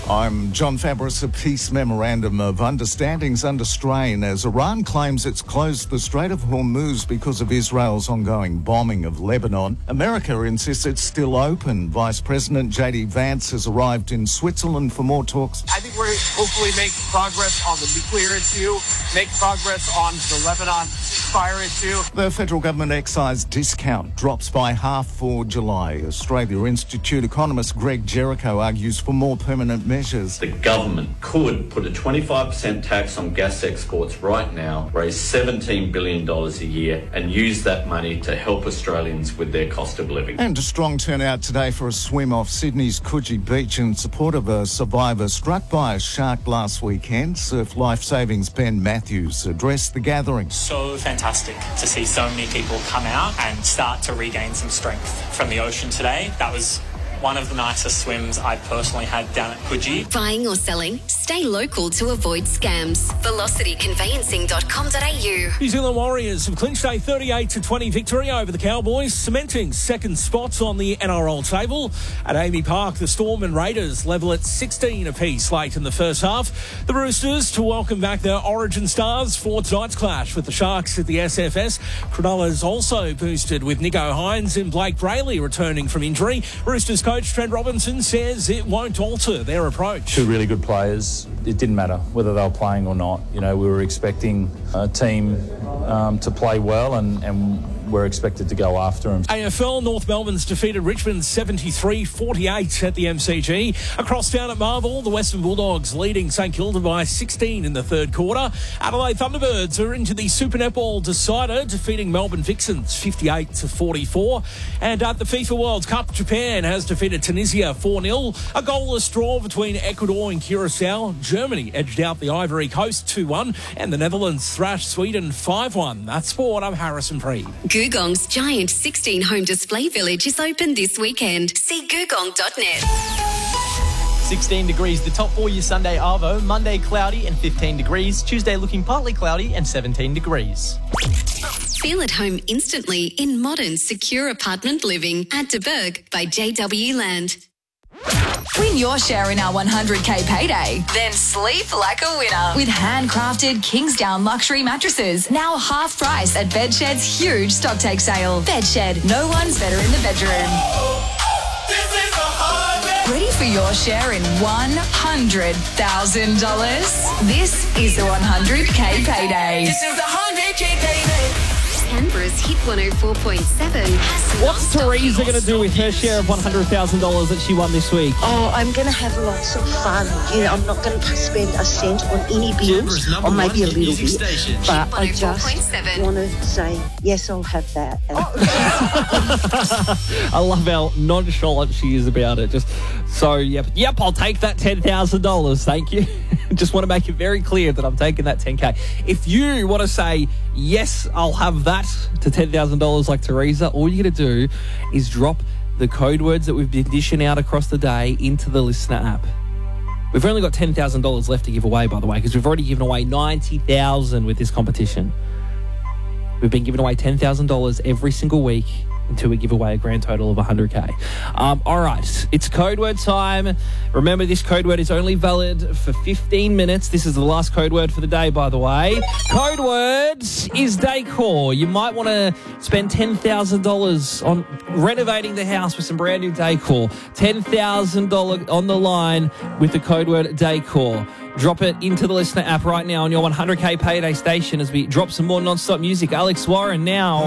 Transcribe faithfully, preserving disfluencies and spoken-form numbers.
I'm John Fabris. A peace memorandum of understanding's under strain as Iran claims it's closed the Strait of Hormuz because of Israel's ongoing bombing of Lebanon. America insists it's still open. Vice President J D Vance has arrived in Switzerland for more talks. I think we're hopefully making progress on the nuclear issue, make progress on the Lebanon fire issue. The federal government excise discount drops by half for July. Australia Institute economist Greg Jericho argues for more permanent measures. The government could put a twenty-five percent tax on gas exports right now, raise seventeen billion dollars a year and use that money to help Australians with their cost of living. And a strong turnout today for a swim off Sydney's Coogee Beach in support of a survivor struck by a shark last weekend. Surf Life Savings Ben Matthews addressed the gathering. So fantastic to see so many people come out and start to regain some strength from the ocean today. That was one of the nicest swims I've personally had down at Coogee. Buying or selling? Stay local to avoid scams. velocity conveyancing dot com dot a u. New Zealand Warriors have clinched a thirty-eight to twenty victory over the Cowboys, cementing second spots on the N R L table. At Amy Park, the Storm and Raiders level at sixteen apiece late in the first half. The Roosters to welcome back their Origin stars for tonight's clash with the Sharks at the S F S. Cronulla's also boosted with Nico Hines and Blake Brayley returning from injury. Roosters coach Trent Robinson says it won't alter their approach. Two really good players. It didn't matter whether they were playing or not. You know, we were expecting a team um, to play well and, and we're expected to go after them. A F L, North Melbourne's defeated Richmond seventy-three forty-eight at the M C G. Across down at Marvel, the Western Bulldogs leading St Kilda by sixteen in the third quarter. Adelaide Thunderbirds are into the Super Netball decider, defeating Melbourne Vixens fifty-eight to forty-four. And at the FIFA World Cup, Japan has defeated Tunisia four nil. A goalless draw between Ecuador and Curacao. Germany edged out the Ivory Coast two one. And the Netherlands thrashed Sweden five one. That's sport. I'm Harrison Preed. Googong's giant sixteen-home display village is open this weekend. See googong dot net. sixteen degrees, the top for your Sunday arvo. Monday cloudy and fifteen degrees. Tuesday looking partly cloudy and seventeen degrees. Feel at home instantly in modern, secure apartment living at De Burg by J W Land. Win your share in our one hundred K payday. Then sleep like a winner with handcrafted Kingsdown luxury mattresses. Now half price at Bedshed's huge stock take sale. Bedshed, no one's better in the bedroom. Ready for your share in one hundred thousand dollars? This is the one hundred K payday. This is the one hundred K payday. Canberra's Hit one oh four point seven. What's Teresa going to do with her share of one hundred thousand dollars that she won this week? Oh, I'm going to have lots of fun. You know, I'm not going to spend a cent on any bills, or maybe a little bit. Station. But I just want to say, yes, I'll have that. I love how nonchalant she is about it. Just so, yep, yep, I'll take that ten thousand dollars. Thank you. Just want to make it very clear that I'm taking that ten K. If you want to say, yes, I'll have that to ten thousand dollars like Teresa, all you got to do is drop the code words that we've been dishing out across the day into the Listener app. We've only got ten thousand dollars left to give away, by the way, because we've already given away ninety thousand dollars with this competition. We've been giving away ten thousand dollars every single week until we give away a grand total of one hundred K. Um, all right, it's code word time. Remember, this code word is only valid for fifteen minutes. This is the last code word for the day, by the way. Code word is decor. You might want to spend ten thousand dollars on renovating the house with some brand new decor. ten thousand dollars on the line with the code word decor. Drop it into the Listener app right now on your one hundred K payday station as we drop some more non-stop music. Alex Warren now.